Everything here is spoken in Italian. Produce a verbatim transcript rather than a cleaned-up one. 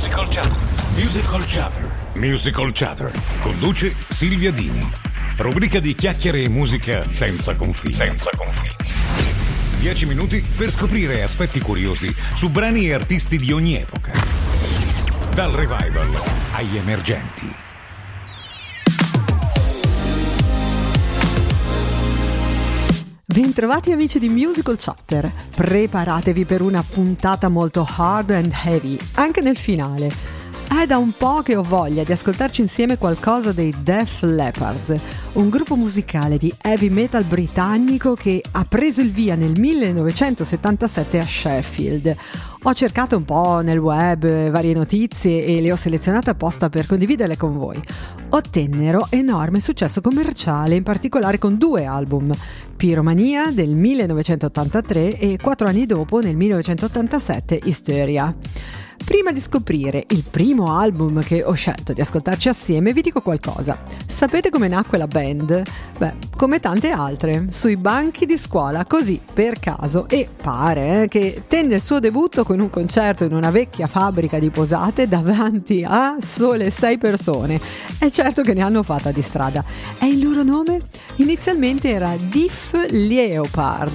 Musical Chatter. Musical Chatter. Musical Chatter. Conduce Silvia Dini. Rubrica di chiacchiere e musica senza confini. Senza confini. Dieci minuti per scoprire aspetti curiosi su brani e artisti di ogni epoca. Dal revival agli emergenti. Bentrovati amici di Musical Chatter. Preparatevi per una puntata molto hard and heavy, anche nel finale. È da un po' che ho voglia di ascoltarci insieme qualcosa dei Def Leppard, un gruppo musicale di heavy metal britannico che ha preso il via nel millenovecentosettantasette a Sheffield. Ho cercato un po' nel web varie notizie e le ho selezionate apposta per condividerle con voi. Ottennero enorme successo commerciale, in particolare con due album, Pyromania del millenovecentottantatré e quattro anni dopo, nel millenovecentottantasette, Hysteria. Prima di scoprire il primo album che ho scelto di ascoltarci assieme, vi dico qualcosa. Sapete come nacque la band? Beh, come tante altre, sui banchi di scuola, così per caso, e pare eh, che tenne il suo debutto con un concerto in una vecchia fabbrica di posate davanti a sole sei persone. E certo che ne hanno fatta di strada. E il loro nome? Inizialmente era Def Leppard,